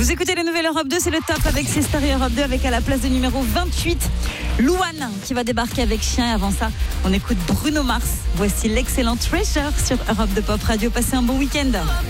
Vous écoutez la nouvelle Europe 2, c'est le top avec Sister et Europe 2 avec à la place de numéro 28 Louane qui va débarquer avec Chien. Et avant ça, on écoute Bruno Mars. Voici l'excellent Treasure sur Europe 2 Pop Radio. Passez un bon week-end.